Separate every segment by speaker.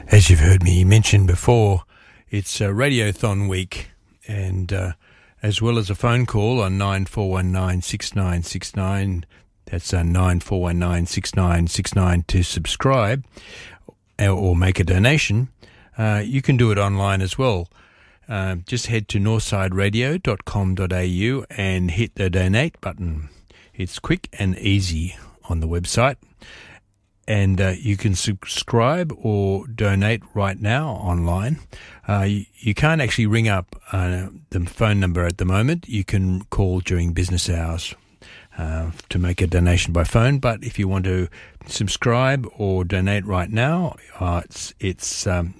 Speaker 1: As you've heard me mention before, it's Radiothon week, and as well as a phone call on 94196969, that's 94196969 to subscribe or make a donation. You can do it online as well. Just head to northsideradio.com.au and hit the donate button. It's quick and easy on the website. And you can subscribe or donate right now online. You can't actually ring up the phone number at the moment. You can call during business hours to make a donation by phone. But if you want to subscribe or donate right now, it's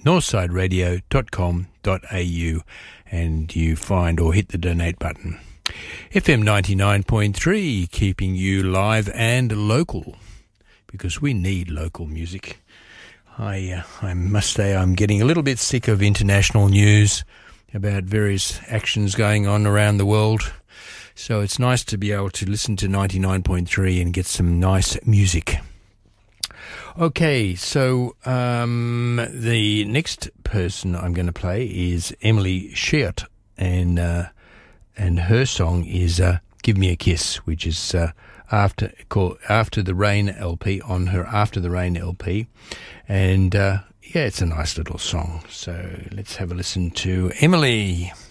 Speaker 1: northsideradio.com.au, and you find or hit the donate button. FM 99.3, keeping you live and local, because we need local music. I must say I'm getting a little bit sick of international news about various actions going on around the world. So it's nice to be able to listen to 99.3 and get some nice music. Okay, so the next person I'm going to play is Emily Sheart, and her song is Give Me a Kiss, which is After the Rain LP, on her After the Rain LP. And yeah, it's a nice little song. So let's have a listen to Emily.